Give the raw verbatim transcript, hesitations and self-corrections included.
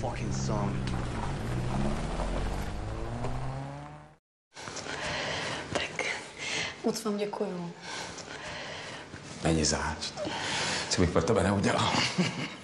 fucking song. Tak, moc vám děkuju. Není zač. Co bych pro tebe neudělal?